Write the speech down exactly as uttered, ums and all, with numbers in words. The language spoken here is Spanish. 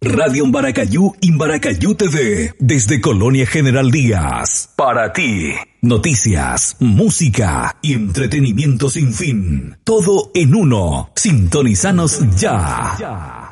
Radio Mbaracayú y Mbaracayú T V. Desde Colonia General Díaz. Para ti. Noticias, música y entretenimiento sin fin. Todo en uno. Sintonizanos ya.